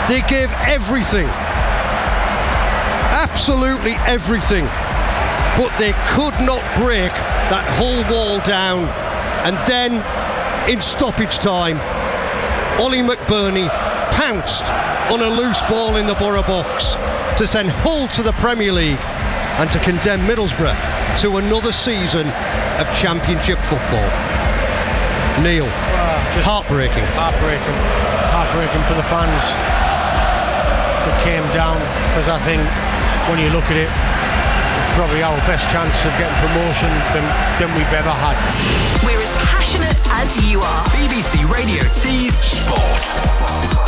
They gave everything, absolutely everything, but they could not break that Hull wall down. And then, in stoppage time, Ollie McBurnie pounced on a loose ball in the Borough box to send Hull to the Premier League and to condemn Middlesbrough to another season of Championship football. Neil, heartbreaking for the fans that came down, because I think when you look at it, it's probably our best chance of getting promotion than we've ever had. We're as passionate as you are. BBC Radio Tees Sport.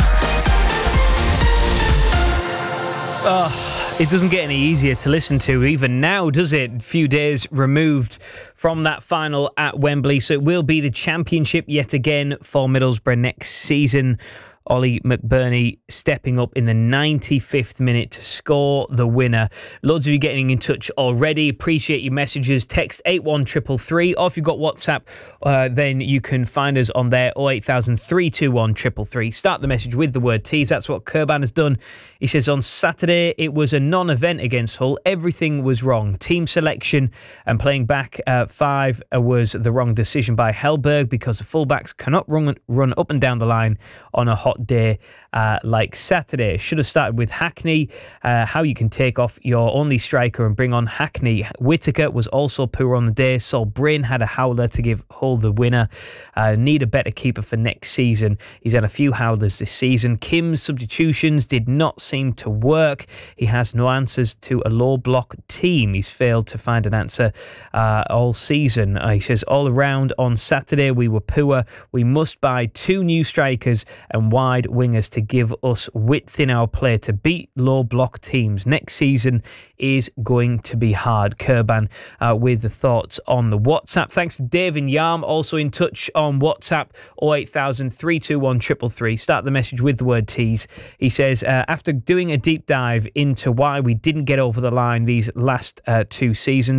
It doesn't get any easier to listen to even now, does it? A few days removed from that final at Wembley, so it will be the Championship yet again for Middlesbrough next season. Ollie McBurnie stepping up in the 95th minute to score the winner. Loads of you getting in touch already. Appreciate your messages. Text 81333, or if you've got WhatsApp, then you can find us on there, 08000 321 333. Start the message with the word tease. That's what Kurban has done. He says, on Saturday, it was a non-event against Hull. Everything was wrong. Team selection and playing back 5 was the wrong decision by Hellberg, because the fullbacks cannot run up and down the line on a hot day like Saturday. Should have started with Hackney. How you can take off your only striker and bring on Hackney. Whittaker was also poor on the day. Sol Bryn had a howler to give Hull the winner. Need a better keeper for next season. He's had a few howlers this season. Kim's substitutions did not seem to work. He has no answers to a low block team. He's failed to find an answer all season. He says, all around on Saturday we were poor. We must buy 2 new strikers and wide wingers to give us width in our play to beat low block teams. Next season is going to be hard. Kurban with the thoughts on the WhatsApp. Thanks to Dave and Yarm, also in touch on WhatsApp, 08000 321 333. Start the message with the word tease. He says, after doing a deep dive into why we didn't get over the line these last this season,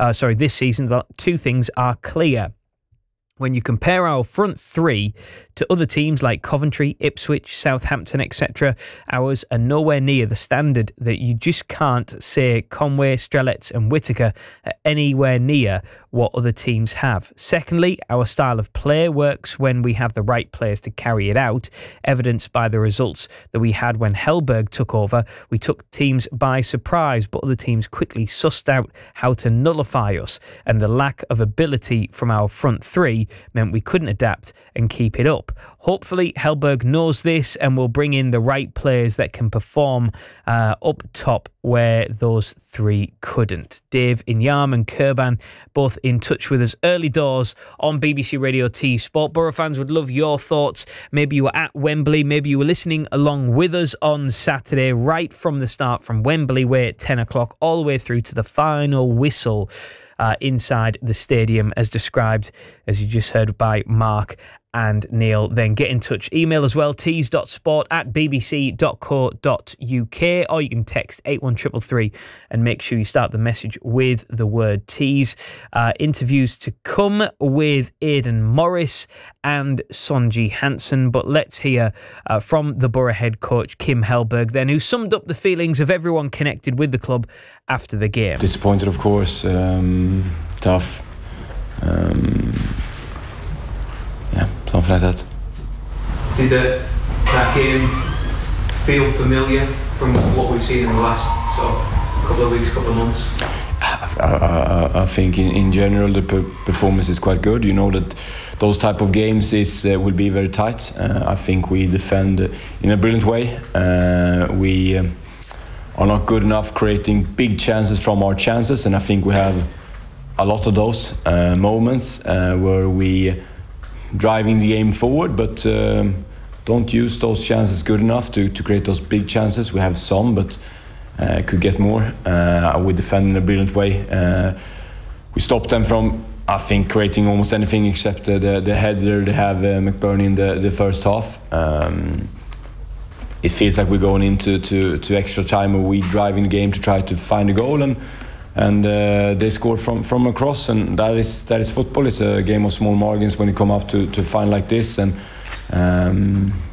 the 2 things are clear. When you compare our front 3 to other teams like Coventry, Ipswich, Southampton, etc., ours are nowhere near the standard that you just can't say Conway, Strelets and Whittaker are anywhere near what other teams have. Secondly, our style of play works when we have the right players to carry it out, evidenced by the results that we had when Hellberg took over. We took teams by surprise, but other teams quickly sussed out how to nullify us, and the lack of ability from our front 3 meant we couldn't adapt and keep it up. Hopefully Hellberg knows this and will bring in the right players that can perform up top where those 3 couldn't. Dave in Yarm and Kurban both in touch with us early doors on BBC Radio T Sport. Borough fans would love your thoughts. Maybe you were at Wembley, maybe you were listening along with us on Saturday, right from the start, from Wembley Way at 10 o'clock all the way through to the final whistle inside the stadium, as described, as you just heard, by Mark and Neil. Then get in touch. Email as well, tees.sport@bbc.co.uk, or you can text 81333 and make sure you start the message with the word tease. Interviews to come with Aidan Morris and Sonji Hansen, but let's hear from the Borough head coach Kim Hellberg then, who summed up the feelings of everyone connected with the club after the game. Disappointed, of course, tough, something like that. Did that game feel familiar from what we've seen in the last sort of couple of weeks, couple of months? I think in general the performance is quite good. You know that those type of games will be very tight. I think we defend in a brilliant way. We are not good enough creating big chances from our chances, and I think we have a lot of those moments where we driving the game forward, but don't use those chances good enough to create those big chances. We have some, but could get more. We defend in a brilliant way. We stopped them from, I think, creating almost anything except the header they have McBurnie in the first half. It feels like we're going into extra time where we driving the game to try to find a goal, and they score from across, and that is football. It's a game of small margins when you come up to find like this, and